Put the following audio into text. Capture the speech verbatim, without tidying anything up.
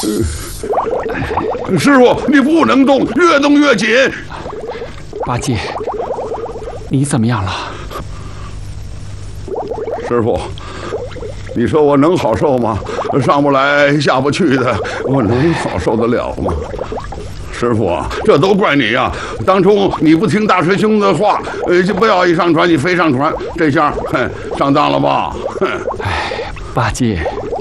师傅，你不能动，越动越紧。 八戒，你怎么样了？ 师傅，你说我能好受吗？上不来下不去的，我能好受得了吗？师傅啊，这都怪你呀！当初你不听大师兄的话，呃，就不要一上船你非上船，这下，哼，上当了吧？哼！ 哎，八戒，